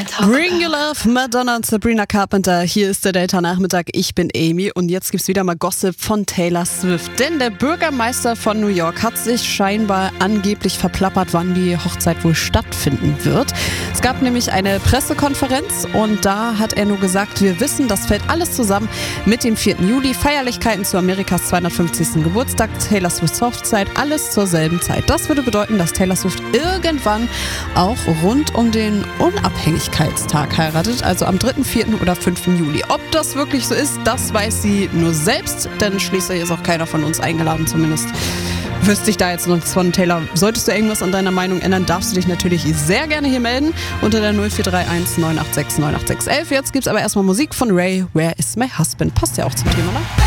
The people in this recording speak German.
Bring Your Love, Madonna und Sabrina Carpenter. Hier ist der Delta-Nachmittag. Ich bin Amy und jetzt gibt's wieder mal Gossip von Taylor Swift. Denn der Bürgermeister von New York hat sich scheinbar angeblich verplappert, wann die Hochzeit wohl stattfinden wird. Es gab nämlich eine Pressekonferenz und da hat er nur gesagt, wir wissen, das fällt alles zusammen mit dem 4. Juli. Feierlichkeiten zu Amerikas 250. Geburtstag, Taylor Swifts Hochzeit, alles zur selben Zeit. Das würde bedeuten, dass Taylor Swift irgendwann auch rund um den Unabhängigkeitstag heiratet, also am 3., 4. oder 5. Juli. Ob das wirklich so ist, das weiß sie nur selbst, denn schließlich ist auch keiner von uns eingeladen, zumindest wüsste ich da jetzt noch nichts von. Taylor, solltest du irgendwas an deiner Meinung ändern, darfst du dich natürlich sehr gerne hier melden unter der 0431 986 98611. Jetzt gibt's aber erstmal Musik von Ray, Where is my husband? Passt ja auch zum Thema, ne?